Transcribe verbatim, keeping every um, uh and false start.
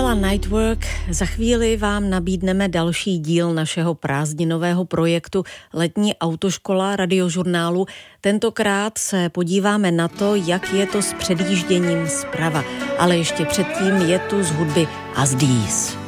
byla Nightwork. Za chvíli vám nabídneme další díl našeho prázdninového projektu Letní autoškola Radiožurnálu. Tentokrát se podíváme na to, jak je to s předjížděním zprava. Ale ještě předtím je tu z hudby As These.